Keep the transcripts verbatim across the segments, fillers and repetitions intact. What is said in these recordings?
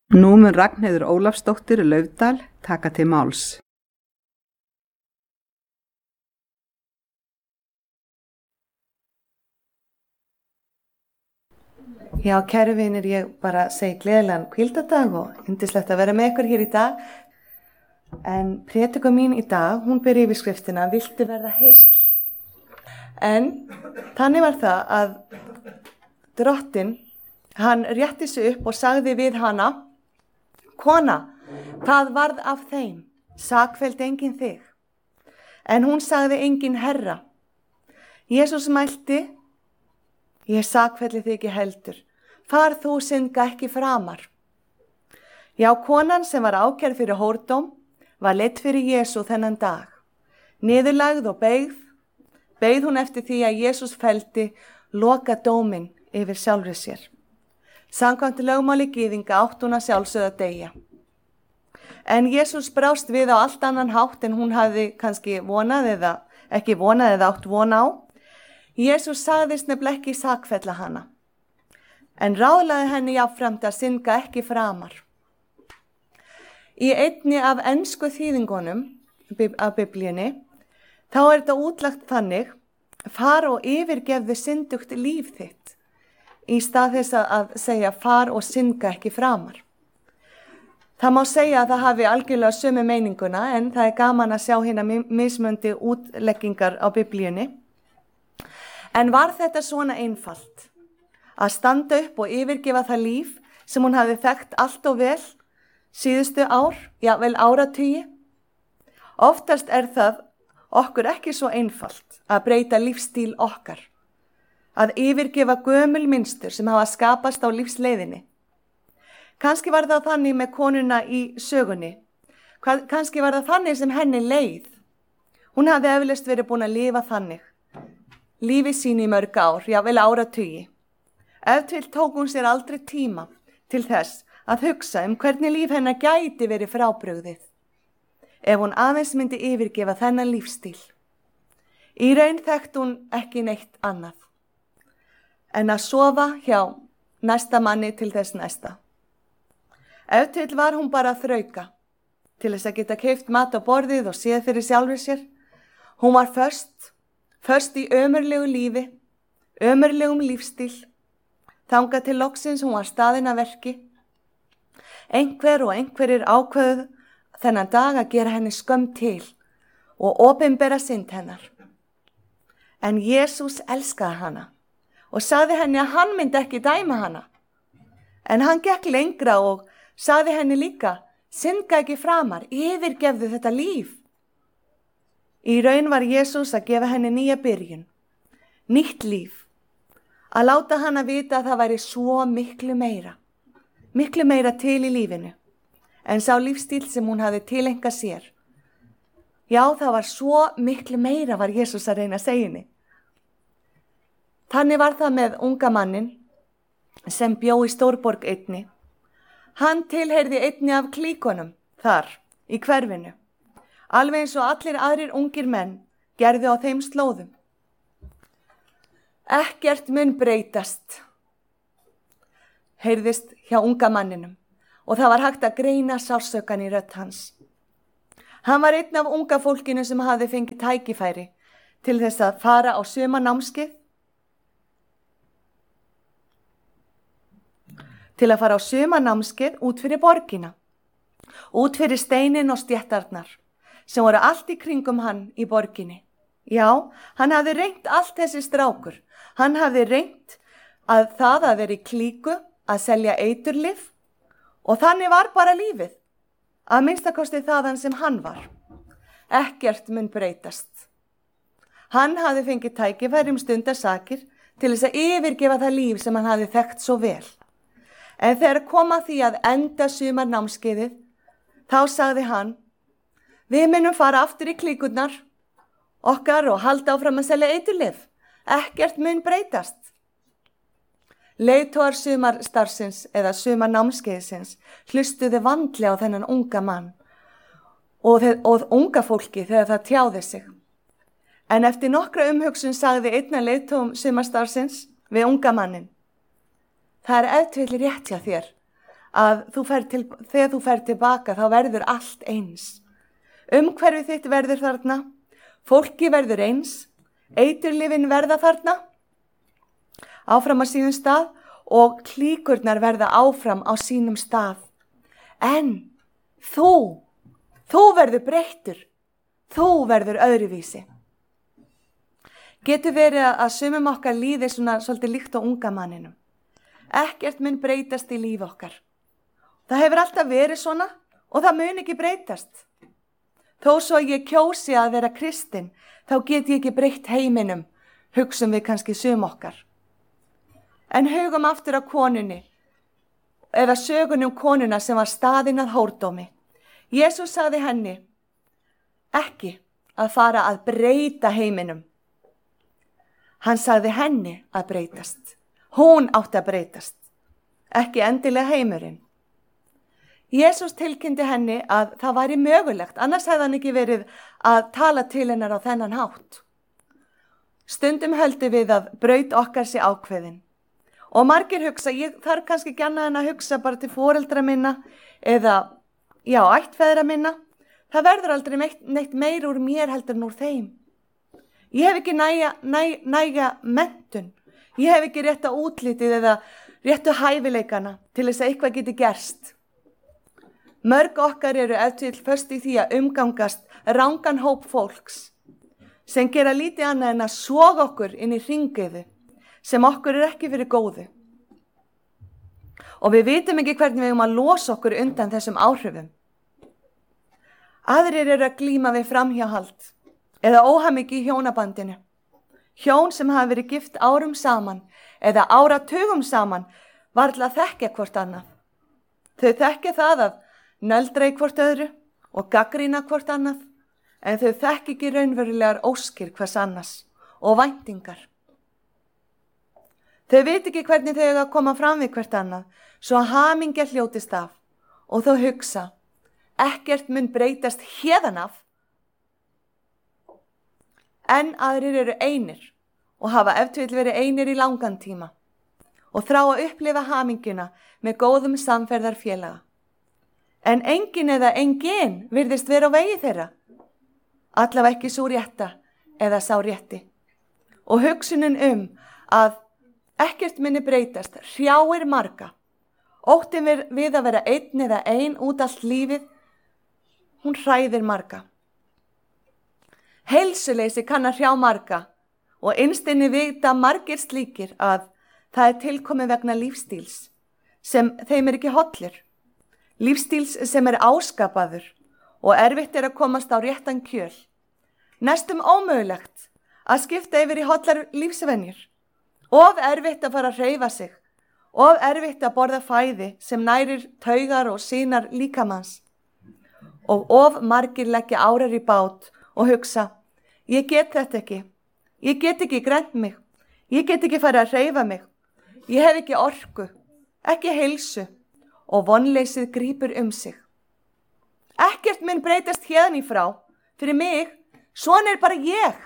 Nú mun Ragnheiður Ólafsdóttir Laufdal taka til máls. Já, kæru vinir, ég bara segi gleðilegan hvíldardag og yndislegt að vera með ykkur hér í dag. En prédika mín í dag, hún ber yfirskriftina Viltu verða heill? En þannig var það að drottinn, hann rétti sig upp og sagði við hana: Kona, hvað varð af þeim? Sakfelldi enginn þig? En hún sagði: enginn Herra. Jesús mælti: Ég sakfelli þig ekki heldur. Far þú syndga ekki framar. Já, konan sem var ákærð fyrir hórdóm var leidd fyrir Jesú þennan dag. Niðurlagð og beygð, beygð hún eftir því að Jesús felldi loka dóminn yfir sjálfri sér. Samkvæmt lögmáli gyðinga átti hún að sjálfsögðu að deyja. En Jesús brást við á allt annan hátt en hún hafði kannski vonað eða ekki vonað eða átt von á. Jesús sagðist nefnilega ekki sakfella hana, en ráðlaði henni jafnframt að syndga ekki framar. Í einni af ensku þýðingunum af Biblíunni, þá er þetta útlagt þannig: far og yfirgefðu syndugt líf þitt, í stað þess að segja far og syndga ekki framar. Það má segja að það hafi algjörlega sömu meininguna, en það er gaman að sjá hérna mismunandi útleggingar á Biblíunni. En var þetta svona einfalt? Að standa upp og yfirgefa það líf sem hún hafði þekkt allt og vel síðustu ár, já vel áratugi? Oftast er það okkur ekki svo einfalt að breyta lífstíl okkar, að yfirgefa gömul mynstur sem hafa skapast á lífsleiðinni. Kannski var það þannig með konuna í sögunni, kannski var það þannig sem henni leið. Hún hafði eflaust verið búin að lifa þannig lífi sín í mörg ár, já vel áratugi. Ef til tók hún sér aldrei tíma til þess að hugsa um hvernig líf hennar gæti verið frábrugðið, ef hún aðeins myndi yfirgefa þennan lífstíl. Í raun þekkt hún ekki neitt annað en að sofa hjá næsta manni til þess næsta. Ef til var hún bara að þrauka til þess að geta keypt mat á borðið og séð fyrir sjálfur sér. Hún var föst, föst í ömurlegu lífi, ömurlegum lífstíl, þangað til loksins hún var staðin að verki. Einhver og einhverjir ákveðu þennan dag að gera henni skömm til og opinbera synd hennar. En Jesús elskaði hana og sagði henni að hann myndi ekki dæma hana. En hann gekk lengra og sagði henni líka: syndga ekki framar, yfirgefðu þetta líf. Í raun var Jesús að gefa henni nýja byrjun, nýtt líf, að láta hana vita að það væri svo miklu meira, miklu meira til í lífinu, en sá lífstíl sem hún hafði tilengað sér. Já, það var svo miklu meira, var Jesús að reyna að segja henni. Þannig var það með unga mannin sem bjó í stórborg einni. Hann tilheyrði einni af klíkonum þar í hverfinu, alveg eins og allir aðrir ungir menn gerðu á þeim slóðum. Ekkert mun breytast, heyrðist hjá unga manninum, og það var hægt að greina sársaukann í rödd hans. Hann var einn af unga fólkinu sem hafði fengið tækifæri til þess að fara á sumarnámskeið, til að fara á sumarnámskeið út fyrir borgina, út fyrir steinin og stéttarnar, sem voru allt í kringum hann í borginni. Já, hann hafði reynt allt þessi strákur. Hann hafði reynt að það að vera í klíku, að selja eiturlyf, og þannig var bara lífið, að minnstakosti þaðan sem hann var. Ekkert mun breytast. Hann hafði fengið tækifæri um stundarsakir til þess að yfirgefa það líf sem hann hafði þekkt svo vel. En þegar kom að því að enda sumarnámskeiðið, þá sagði hann: við munum fara aftur í klíkurnar okkar og halda áfram að selja eiturlyf. Ekkert mun breytast. Leiðtogar sumarstarfsins eða sumarnámskeiðsins hlustuðu vandlega á þennan unga mann og, og unga fólki þegar það tjáði sig. En eftir nokkra umhugsun sagði einn af leiðtogum sumarstarfsins við unga mannin: það er ef til rétt hjá þér að þú fer til, þegar þú fer tilbaka þá verður allt eins. Umhverfið þitt verður þarna, fólki verður eins, eiturlyfin verða þarna, áfram á sínum stað og klíkurnar verða áfram á sínum stað. En þú, þú verður breyttur, þú verður öðruvísi. Getur verið að sumum okkar líði svona svolítið líkt á unga manninum. Ekkert mun breytast í líf okkar. Það hefur alltaf verið svona og það mun ekki breytast. Þó svo ég kjósi að vera kristin, þá get ég ekki breytt heiminum, hugsum við kannski sum okkar. En hugum aftur á konunni, eða sögunum konuna sem var staðin að hórdómi. Jesús sagði henni, ekki að fara að breyta heiminum. Hann sagði henni að breytast. Hún átti að breytast, ekki endilega heimurinn. Jesús tilkynnti henni að það væri mögulegt, annars hefði hann ekki verið að tala til hennar á þennan hátt. Stundum höldum við að braut okkar sé ákveðin. Og margir hugsa, ég þarf kannski ekki annað en að hugsa bara til foreldra minna eða, já, ættfeðra minna. Það verður aldrei neitt, neitt meir úr mér heldur en úr þeim. Ég hef ekki næga, næ, næga menntun. Ég hef ekki rétta útlitið eða réttu hæfileikana til þess að eitthvað geti gerst. Mörg okkar eru ef til föst í því að umgangast rangan hóp fólks sem gera lítið annað en að soga okkur inn í hringiðu sem okkur er ekki fyrir góðu. Og við vitum ekki hvernig við erum að losa okkur undan þessum áhrifum. Aðrir eru að glíma við framhjáhald eða óhamingju í hjónabandinu. Hjón sem hafa verið gift árum saman eða áratugum saman varla þekkja hvort annað. Þau þekkja það að nöldra í hvort öðru og gagnrýna hvort annað, en þau þekki ekki raunverulegar óskir hvers annars og væntingar. Þau veit ekki hvernig þau eiga að koma fram við hvert annað, svo að hamingja hljótist af og þau hugsa, ekkert mun breytast héðan af. En aðrir eru einir og hafa ef til vill verið einir í langan tíma og þrá að upplifa hamingjuna með góðum samferðarfélaga. En engin eða engin virðist vera á vegi þeirra, allavega ekki svo rétta eða sá rétti. Og hugsunin um að ekkert muni breytast hrjáir marga. Óttin við að vera einn eða ein út allt lífið, hún hræðir marga. Heilsuleysi kann að hrjá marga og innstinni vita margir slíkir að það er tilkomið vegna lífstíls sem þeim er ekki hollur. Lífstíls sem er áskapaður og erfitt er að komast á réttan kjöl. Næstum ómögulegt að skipta yfir í hollar lífsvenjur. Of erfitt að fara að hreyfa sig. Of erfitt að borða fæði sem nærir taugar og sínar líkamanns. Og of margir leggja árar í bát og hugsa, ég get þetta ekki, ég get ekki grennt mig, ég get ekki farið að hreyfa mig, ég hef ekki orku, ekki heilsu og vonleysið grípur um sig. Ekkert mun breytast héðan í frá, fyrir mig, svona er bara ég.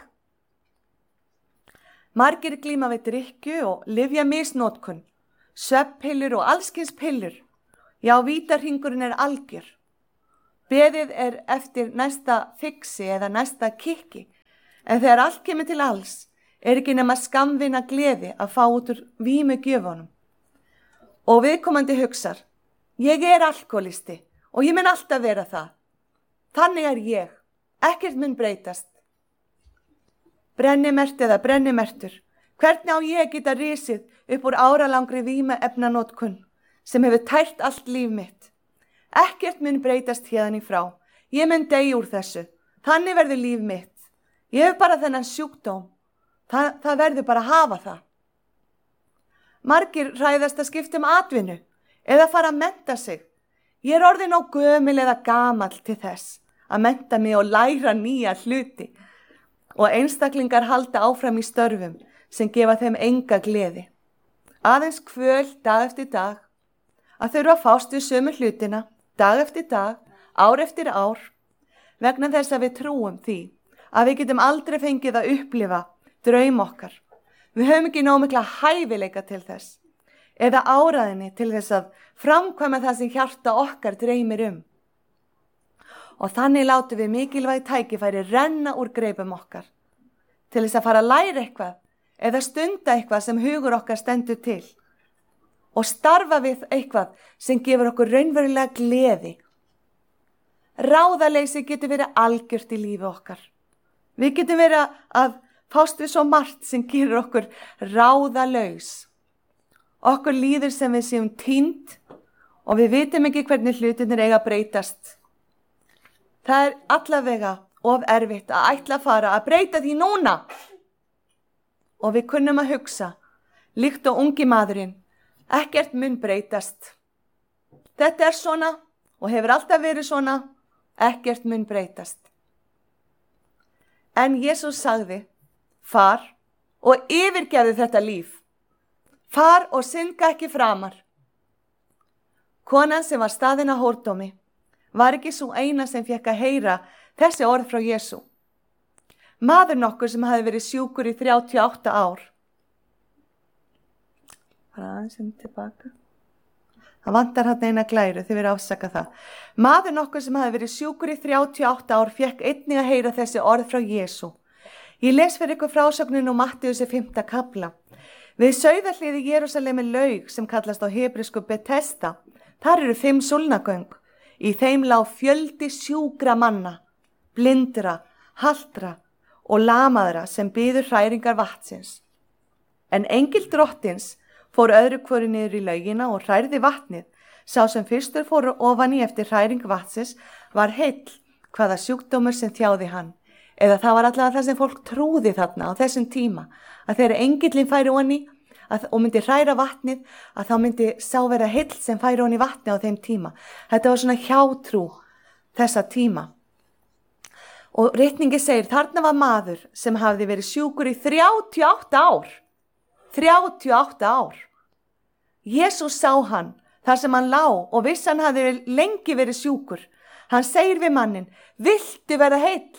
Margir glíma við drykkju og lyfja misnotkun, svefnpillur og allskins pillur, já vítarhringurinn er algjör. Beðið er eftir næsta fixi eða næsta kikki, en þegar allt kemur til alls, er ekki nema skammvinna gleði að fá út úr vímu gjöfunum. Og viðkomandi hugsar, ég er alkoholisti og ég mun alltaf vera það. Þannig er ég, ekkert mun breytast. Brennimert eða brennimertur, hvernig á ég að geta risið upp úr áralangri vímuefnanotkun sem hefur tært allt líf mitt? Ekkert mun breytast héðan í frá. Ég mun deyja úr þessu. Þannig verður líf mitt. Ég hef bara þennan sjúkdóm. Þa, það verður bara að hafa það. Margir hræðast að skipta um atvinnu eða fara að mennta sig. Ég er orðin á gömul eða gamall til þess að mennta mig og læra nýja hluti. Og einstaklingar halda áfram í störfum sem gefa þeim enga gleði. Aðeins kvöl dag eftir dag að þurfa að fást við sömu hlutina dag eftir dag, ár eftir ár, vegna þess að við trúum því að við getum aldrei fengið að upplifa draum okkar. Við höfum ekki nóg mikla hæfileika til þess. eða áræðinni til þess að framkvæma það sem hjarta okkar dreymir um. Og þannig látum við mikilvæg tækifæri renna úr greipum okkar til þess að fara að læra eitthvað eða stunda eitthvað sem hugur okkar stendur til og starfa við eitthvað sem gefur okkur raunverulega gleði. Ráðaleysi getur verið algjört í lífi okkar. Við getum verið að fást við svo margt sem gerir okkur ráðalaus. Okkur líður sem við séum týnd og við vitum ekki hvernig hlutinir eiga að breytast. Það er allavega of erfitt að ætla að fara að breyta því núna. Og við kunnum að hugsa, líkt og ungi maðurinn, ekkert mun breytast. Þetta er svona og hefur alltaf verið svona, ekkert mun breytast. En Jesús sagði, far og yfirgefðu þetta líf. Far og synga ekki framar. Konan sem var staðin að hórdómi var ekki svo eina sem fekk að heyra þessi orð frá Jesú. Maður nokkur sem hafði verið sjúkur í þrjátíu og átta ár. Aðeins um tilbaka. Það vantar hann eina glæru, þið verið afsaka það. Maður nokkur sem hafði verið sjúkur í þrjátíu og átta ár fekk einnig að heyra þessi orð frá Jesú. Ég les fyrir ykkur frásögnin úr Mattheusar fimmta kafla. Við sauðahliði Jerúsalemi laug sem kallast á hebrísku Betesda. Þar eru fimm súlnagöng. Í þeim lá fjöldi sjúkra manna, blindra, haltra og lamaðra sem biður hræringar vatnsins. En engil drottins fór öðru hvoru niður í laugina og hrærði vatnið. Sá sem fyrstur fór ofan í eftir hræring vatnsins var heill hvaða sjúkdómur sem þjáði hann. Eða það var allavega það sem fólk trúði þarna á þessum tíma, að þegar engillin færi ofan í að, og myndi hræra vatnið, að þá myndi sá vera heill sem færi ofan í vatni á þeim tíma. Þetta var svona hjátrú þessa tíma. Og ritningi segir, þarna var maður sem hafði verið sjúkur í þrjátíu og átta ár. þrjátíu og átta ár. Jesús sá hann þar sem hann lá og viss hann hafði lengi verið sjúkur. Hann segir við mannin, viltu verða heill?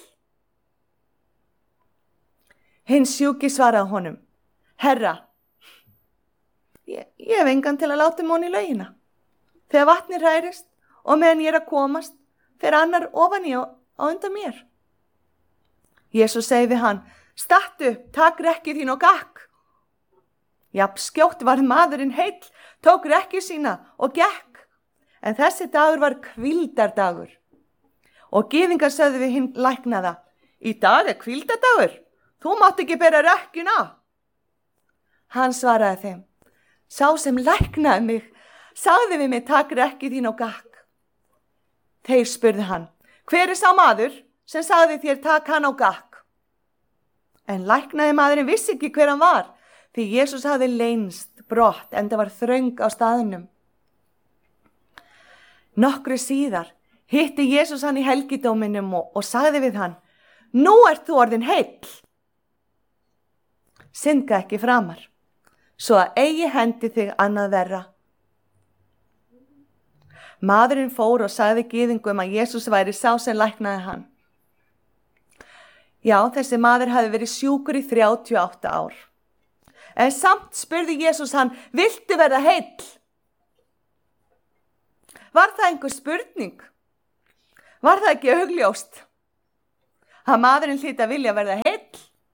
Hinn sjúki svaraði honum, Herra, ég, ég hef engan til að láta mig hon í laugina. Þegar vatnið hrærist og meðan ég er að komast, fer annar ofan í á, á undan mér. Jesús segi við hann, stattu, takk rekkið þín og gakk. Jafn skjótt var maðurinn heill, tók rekkið sína og gekk. En þessi dagur var hvíldardagur. Og gyðingar sögðu við hinn læknaða, í dag er hvíldardagur. Þú mátt ekki bera rekkjuna. Hann svaraði þeim, sá sem læknaði mig, sagði við mig takk rekkið þín og gakk. Þeir spurði hann, hver er sá maður sem sagði þér takk hann og gakk? En læknaði maðurinn vissi ekki hver hann var, því Jesús hafði leynst brott en það var þröng á staðnum. Nokkru síðar hitti Jesús hann í helgidóminum og, og sagði við hann, nú ert þú orðin heill. Synga ekki framar, svo að eigi hendi þig annað verra. Maðurinn fór og sagði gyðingum að Jesús væri sá sem læknaði hann. Já, þessi maður hafði verið sjúkur í þrjátíu og átta ár. En samt spurði Jesús hann, viltu verða heill? Var það einhver spurning? Var það ekki augljóst? Að maðurinn hlyti að vilja verða heill?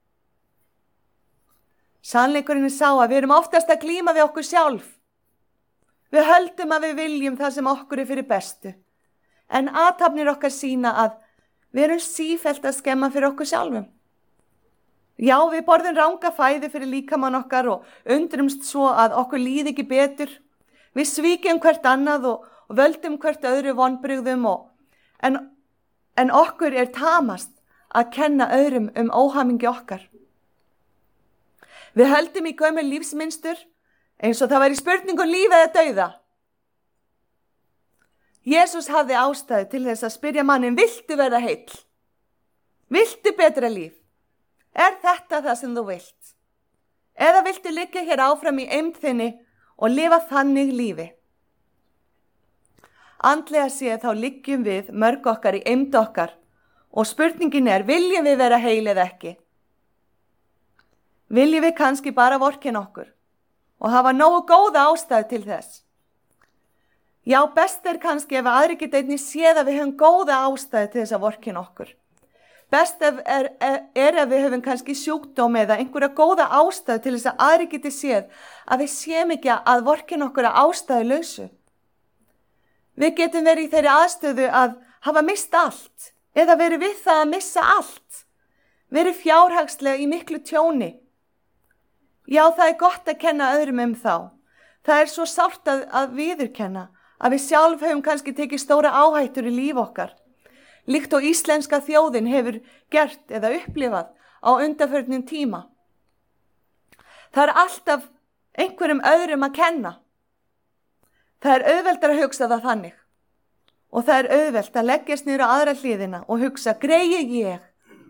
Sannleikurinn er sá að við erum oftast að glíma við okkur sjálf. Við höldum að við viljum það sem okkur er fyrir bestu. En athafnir okkar sína að við erum sífellt að skemma fyrir okkur sjálfum. Já, við borðum ranga fæði fyrir líkamann okkar og undrumst svo að okkur líði ekki betur. Við svíkjum hvert annað og, og völdum hvert öðru vonbrigðum og, en, en okkur er tamast að kenna öðrum um óhamingi okkar. Við höldum í gömul lífsmynstur eins og það væri spurning um líf eða dauða. Jesús hafði ástæðu til þess að spyrja mannin, viltu verða heill? Viltu betra líf? Er þetta það sem þú vilt? Eða viltu liggja hér áfram í eymd þinni og lifa þannig lífi? Andlega séð þá liggjum við mörg okkar í eymd okkar og spurningin er, viljum við vera heil eða ekki? Viljum við kannski bara vorkenna okkur og hafa nógu góða ástæðu til þess. Já, best er kannski ef aðri geta einnig séð að við höfum góða ástæðu til þess að vorkenna okkur. Best er, er, er ef við höfum kannski sjúkdóm eða einhverja góða ástæðu til þess að aðri geti séð að við séum ekki að vorkenna okkur að ástæðu lausu. Við getum verið í þeirri aðstöðu að hafa mist allt eða verið við það að missa allt. Verið fjárhagslega í miklu tjóni. Já, það er gott að kenna öðrum um þá. Það er svo sárt að, að viðurkenna að við sjálf höfum kannski tekið stóra áhættur í líf okkar. Líkt og íslenska þjóðin hefur gert eða upplifað á undanförnum tíma. Það er alltaf einhverjum öðrum að kenna. Það er auðvelt að hugsa það þannig. Og það er auðvelt að leggjast niður á aðra hliðina og hugsa, greiði ég.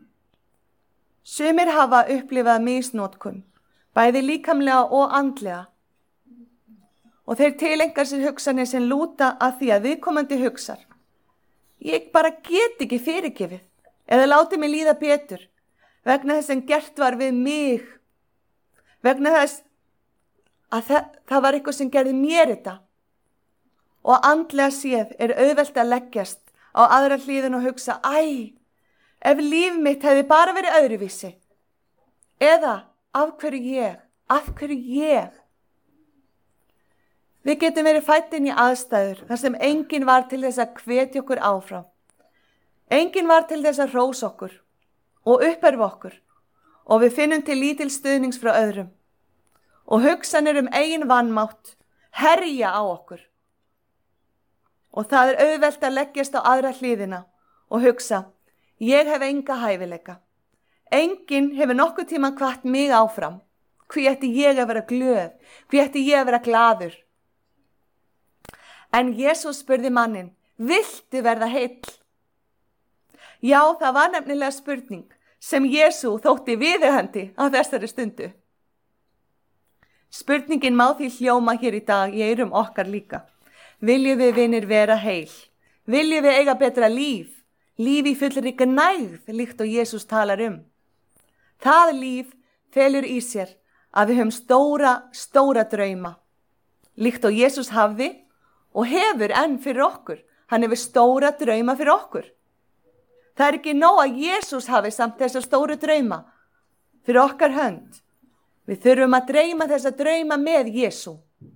Sumir hafa upplifað misnotkun, bæði líkamlega og andlega. Og þeir tilengar sér hugsanir sem lúta að því að viðkomandi hugsar. Ég bara get ekki fyrirgefið eða láti mig líða betur vegna þess sem gert var við mig. Vegna þess að það, það var eitthvað sem gerði mér þetta. Og andlega séð er auðvelt að leggjast á aðra hliðin og hugsa, æ, ef líf mitt hefði bara verið öðruvísi. Eða, af hverju ég, af hverju ég. Við getum verið fædd inn í aðstæður þar sem enginn var til þess að hvetja okkur áfram. Enginn var til þess að hrósa okkur og upperfa okkur og við finnum til lítil stuðnings frá öðrum. Og hugsanir um eigin vanmátt herja á okkur. Og það er auðvelt að leggjast á aðra hliðina og hugsa, ég hef enga hæfileika. Enginn hefur nokkuð tíma hvatt mig áfram. Hví ætti ég að vera glöð? Hví ætti ég að vera glaður? En Jesús spurði manninn, viltu verða heill? Já, það var nefnilega spurning sem Jesú þótti viðeigandi á þessari stundu. Spurningin má því hljóma hér í dag í eyrum okkar líka. Viljum við vinir vera heil? Viljum við eiga betra líf? Líf í fullri gnægð, líkt og Jesús talar um. Það líf felur í sér að við höfum stóra, stóra drauma. Líkt og Jesús hafði og hefur enn fyrir okkur. Hann hefur stóra drauma fyrir okkur. Það er ekki nóg að Jesús hafi samt þessa stóru drauma fyrir okkar hönd. Við þurfum að dreyma þessa drauma með Jesú.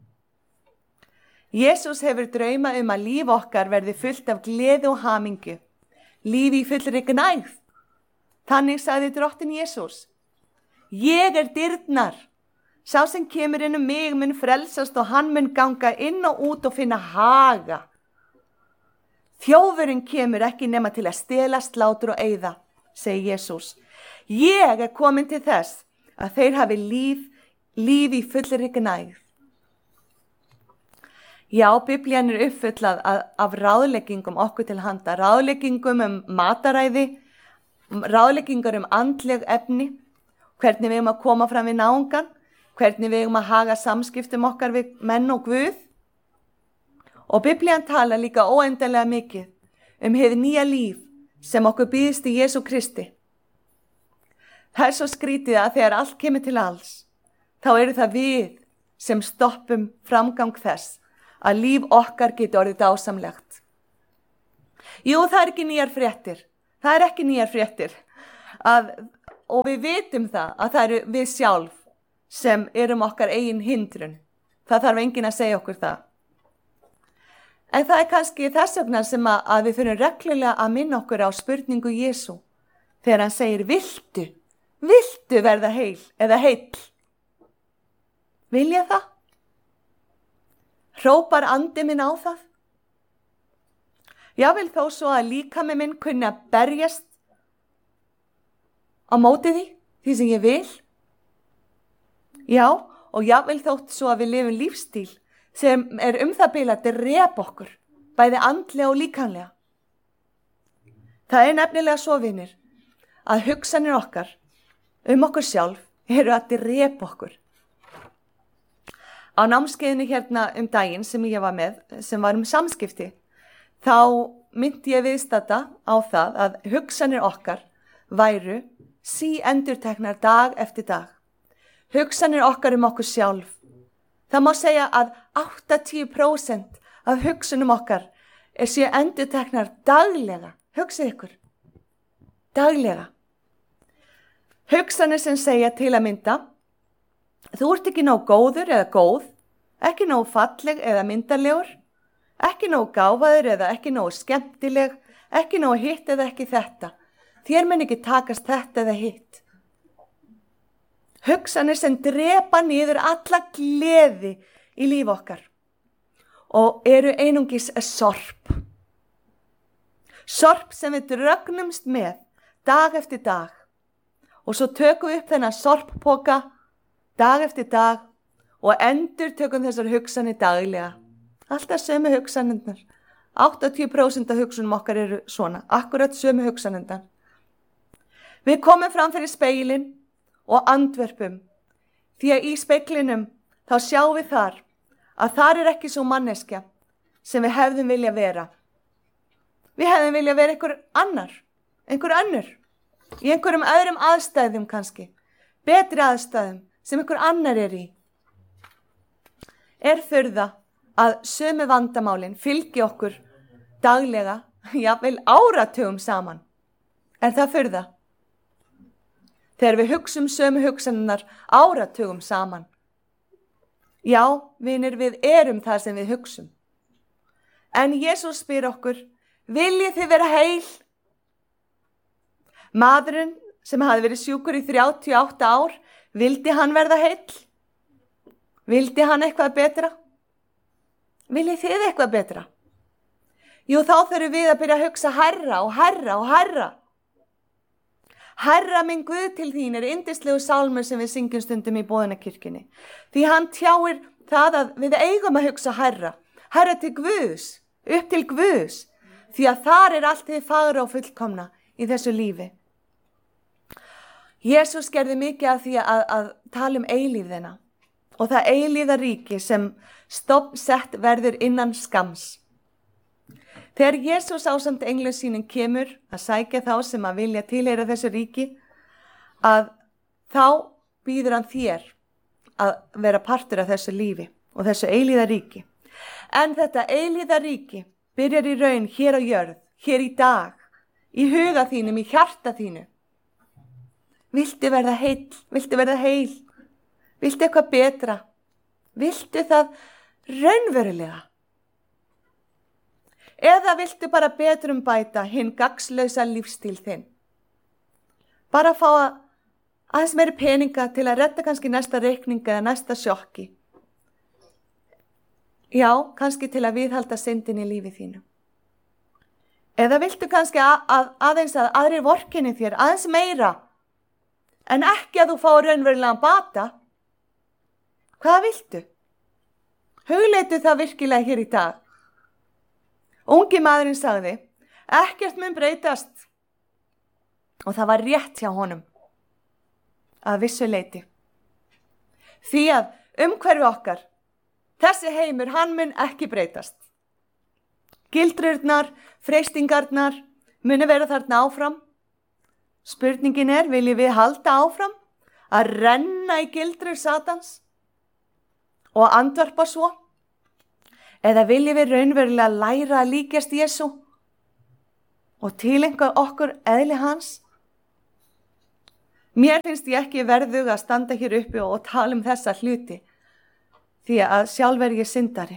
Jesús hefur drauma um að líf okkar verði fullt af gleði og hamingju. Lífi í fullri gnægð. Þannig sagði drottinn Jesús. Ég er dyrnar. Sá sem kemur inn um mig mun frelsast og hann mun ganga inn og út og finna haga. Þjófurinn kemur ekki nema til að stela, slátra og eyða, segir Jesús. Ég er komin til þess að þeir hafi líf, líf í fullri gnægð. Já, Biblían er uppfullað af ráðleggingum okkur til handa, ráðleggingum um mataræði, ráðleggingar um andleg efni, hvernig við erum að koma fram við náungan, hvernig við erum að haga samskiptum okkar við menn og Guð. Og Biblían tala líka óendanlega mikið um hið nýja líf sem okkur býðist í Jesú Kristi. Það er svo skrítið að þegar allt kemur til alls, þá eru það við sem stoppum framgang þess að líf okkar geti orðið dásamlegt. Jú, það er ekki nýjar fréttir. Það er ekki nýjar fréttir. Að, og við vitum það að það eru við sjálf sem erum okkar eigin hindrun. Það þarf enginn að segja okkur það. En það er kannski þess vegna sem að, að við þurfum reglulega að minna okkur á spurningu Jesú. Þegar hann segir, viltu, viltu verða heil eða heill? Vil ég það? Hrópar andi minn á það? Jável þó svo að líkami minn kunni að berjast á móti því, því sem ég vil. Já, og jável þótt svo að við lifum lífstíl sem er um það bil að drepa okkur, bæði andlega og líkamlega. Það er nefnilega svo, vinir, að hugsanir okkar um okkur sjálf eru að drepa okkur. Á námskeiðinu hérna um daginn sem ég var með, sem var um samskipti, þá myndi ég viðstadda á það að hugsanir okkar væru síendurteknar dag eftir dag. Hugsanir okkar um okkur sjálf Það má segja að áttatíu prósent af hugsunum okkar er séu endurteknar daglega. Hugsið ykkur. Daglega. Hugsanir sem segja til að mynda, þú ert ekki nóg góður eða góð, ekki nóg falleg eða myndarlegur, ekki nóg gáfaður eða ekki nóg skemmtileg, ekki nóg hitt eða ekki þetta. Þér mun ekki takast þetta eða hitt. Hugsanir sem drepa niður alla gleði í líf okkar og eru einungis sorp. Sorp sem við drögnumst með dag eftir dag og svo tökum við upp þennan sorppoka dag eftir dag og endur tökum þessar hugsanir daglega. Alltaf sömu hugsanirnar. áttatíu prósent af hugsunum okkar eru svona, akkurat sömu hugsanirnar. Við komum fram fyrir speilin og andverpum því að í speglinum þá sjáum við þar að þar er ekki svo manneskja sem við hefðum vilja vera. Við hefðum vilja vera einhver annar, einhver önnur, í einhverjum öðrum aðstæðum kannski, betri aðstæðum sem einhver annar er í. Er furða að sömu vandamálin fylgi okkur daglega, jafnvel áratugum saman. Er það furða? Þegar við hugsum sömu hugsanirnar áratugum saman. Já, vinir, við erum það sem við hugsum. En Jesús spyr okkur, viljið þið vera heil? Maðurinn sem hafði verið sjúkur í þrjátíu og átta ár, vildi hann verða heill? Vildi hann eitthvað betra? Viljið þið eitthvað betra? Jú, þá þurfum við að byrja að hugsa herra og herra og herra. Herra minn Guð til þín er yndislegu sálmur sem við syngjum stundum í boðunarkirkjunni. Því hann tjáir það að við eigum að hugsa herra. Herra til Guðs, upp til Guðs. Því að þar er allt þið fagra og fullkomna í þessu lífi. Jesús gerði mikið af því að, að tala um eilífðina og það eilíða ríki sem stofnsett verður innan skams. Þegar Jesús ásamt englum sínum kemur að sækja þá sem að vilja tilheyra þessu ríki, að þá býður hann þér að vera partur af þessu lífi og þessu eilíða ríki. En þetta eilíða ríki byrjar í raun hér á jörð, hér í dag, í huga þínum, í hjarta þínu. Viltu verða heill, viltu verða heil, viltu eitthvað betra, viltu það raunverulega? Eða viltu bara betrum bæta hinn gagnslausa lífstíl þinn? Bara fá að aðeins meiri peninga til að redda kannski næsta reikninga eða næsta sjokki. Já, kannski til að viðhalda syndin í lífi þínu. Eða viltu kannski að, að, aðeins að aðrir vorkenni þér aðeins meira, en ekki að þú fá raunverulegan bata? Hvað viltu? Hugleitu það virkilega hér í dag. Ungi maðurinn sagði, ekkert mun breytast. Og það var rétt hjá honum. Að vissu leyti. Því að umhverfi okkar, þessi heimur, hann mun ekki breytast. Gildrurnar, freistingarnar, muni vera þarna áfram. Spurningin er, viljum við halda áfram að renna í gildrur Satans og andvarpa svo? Eða viljum við raunverulega læra að líkjast Jesú og tileinka okkur eðli hans? Mér finnst ég ekki verðug að standa hér uppi og tala um þessa hluti, því að sjálf er ég syndari.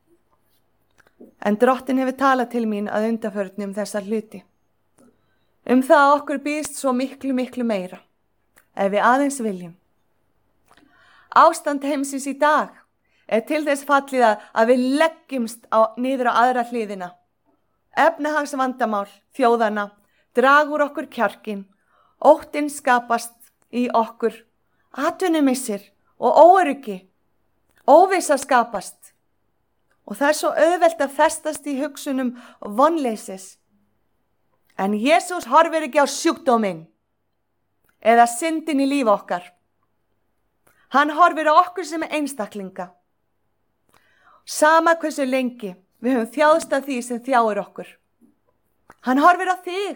En Drottinn hefur talað til mín að undanförnu um þessa hluti. Um það að okkur býðst svo miklu, miklu meira, ef við aðeins viljum. Ástand heimsins í dag er til þess fallið að við leggjumst á, niður á aðra hliðina. Efnahagsvandamál þjóðana dragur okkur kjarkin, óttinn skapast í okkur, atvinnumissir og óöryggi, óvissa skapast. Og það er svo auðvelt að festast í hugsunum vonleysis. En Jesús horfir ekki á sjúkdóminn eða syndin í lífi okkar. Hann horfir á okkur sem einstaklinga. Sama hversu lengi við höfum þjáðst af því sem þjáir okkur. Hann horfir á þig.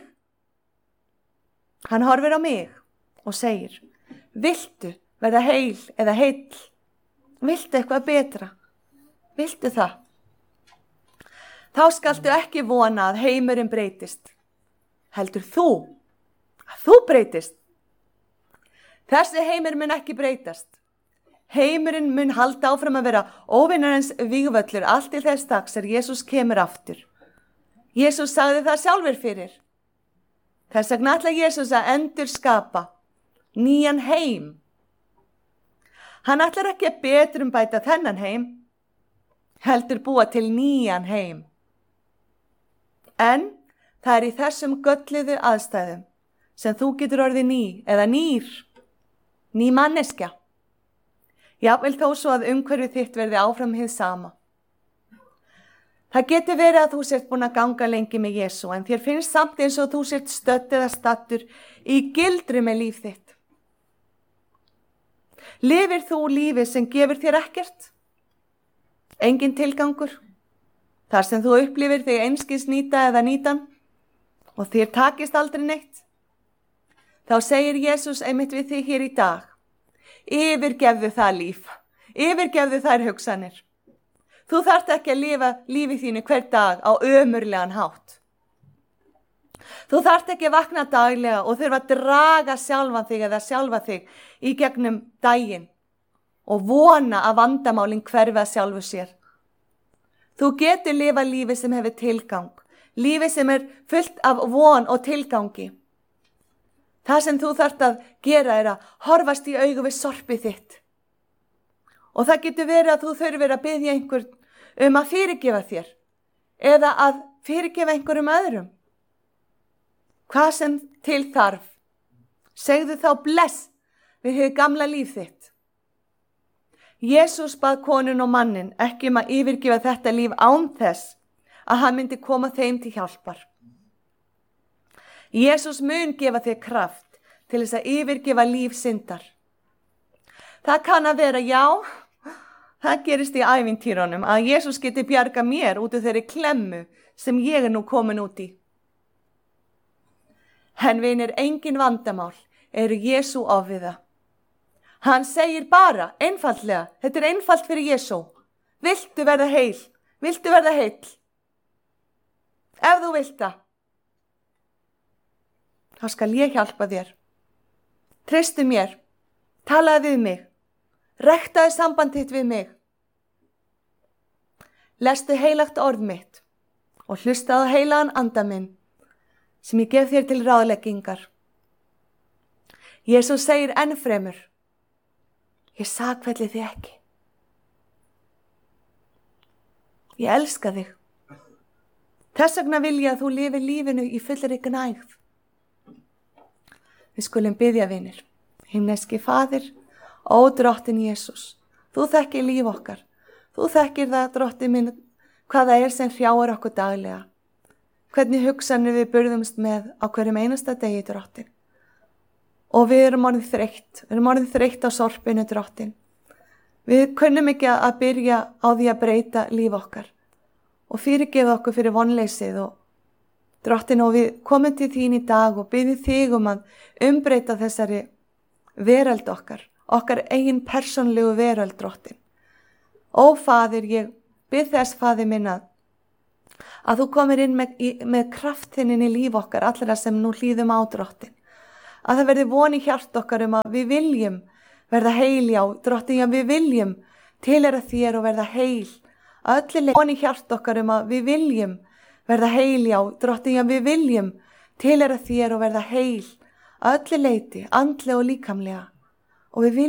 Hann horfir á mig og segir, viltu verða heil eða heill? Viltu eitthvað betra? Viltu það? Þá skaltu ekki vona að heimurinn breytist. Heldur þú að þú breytist? Þessi heimur mun ekki breytast. Heimurinn mun halda áfram að vera óvinarins vígvöllur allt til þess dags er Jesús kemur aftur. Jesús sagði það sjálfur fyrir. Þess vegna ætlar Jesús að endur skapa nýjan heim. Hann ætlar ekki að betrum bæta þennan heim, heldur búa til nýjan heim. En það er í þessum gölluðu aðstæðum sem þú getur orðið ný eða nýr, ný manneskja. Jafnvel þó svo að umhverfið þitt verði áfram hið sama. Það getur verið að þú sért búin að ganga lengi með Jesú en þér finnst samt eins og þú sért stödd eða stattur í gildru með líf þitt. Lifir þú lífið sem gefur þér ekkert? Engin tilgangur? Þar sem þú upplifir þig einskis nýta eða nýtan og þér takist aldrei neitt? Þá segir Jesús einmitt við þig hér í dag. Yfirgefðu það líf. Yfirgefðu þær hugsanir. Þú þarft ekki að lifa lífið þínu hver dag á ömurlegan hátt. Þú þarft ekki að vakna daglega og þurfa að draga sjálfan þig eða sjálfa þig í gegnum daginn og vona að vandamálin hverfa sjálfu sér. Þú getur lifa lífi sem hefur tilgang, lífi sem er fullt af von og tilgangi. Það sem þú þarft að gera er að horfast í augu við sorpið þitt. Og það getur verið að þú þurfir að biðja einhvern um að fyrirgefa þér eða að fyrirgefa einhverjum öðrum. Hvað sem til þarf, segðu þá bless við hið gamla líf þitt. Jesús bað konun og mannin ekki um að yfirgefa þetta líf án þess að hann myndi koma þeim til hjálpar. Jesús mun gefa þér kraft til þess að yfirgefa líf syndar. Það kann að vera, já, það gerist í ævintýrunum að Jesús geti bjarga mér út úr þeirri klemmu sem ég er nú komin út í. En vinir, engin vandamál eru Jesú ofviða. Hann segir bara, einfaldlega, þetta er einfalt fyrir Jesú. Viltu verða heil? Viltu verða heill? Ef þú vilt það, þá skal ég hjálpa þér. Treystu mér, talaðu við mig, rektaðu samband þitt við mig. Lestu heilagt orð mitt og hlustaðu heilagan anda minn sem ég gef þér til ráðleggingar. Jesús segir enn fremur, ég sakfelli þig ekki. Ég elska þig. Þess vegna vil ég að þú lifi lífinu í fullri gnægð. Við skulum biðja, vinir. Himneski Faðir, ó drottin Jesús, þú þekkir líf okkar. Þú þekkir það, drottin minn, hvað það er sem hrjáir okkur daglega. Hvernig hugsanir við burðumst með á hverjum einasta degi, drottin. Og við erum orðið þreytt, við erum orðið þreytt á sorpinu, drottin. Við kunnum ekki að byrja á því að breyta líf okkar og fyrirgefa okkur fyrir vonleysið og drottin, og við komum til þín í dag og biðjum þig um að umbreyta þessari veröld okkar, okkar eigin persónlegu veröld, drottin. Ó Faðir, ég bið þess, Faðir minn, að að þú komir inn með, í, með kraftinn inn í líf okkar, allra sem nú hlýðum á, drottin. Að það verði von í hjart okkar um að við viljum verða heil, já, drottin, já, við viljum tilheyra þér og verða heil. Að öllu leyti von í hjart okkar um að við viljum verða heil, já, drottin, já, við viljum tilheyra þér og verða heil. Að öllu leyti, andlega og líkamlega. Og við viljum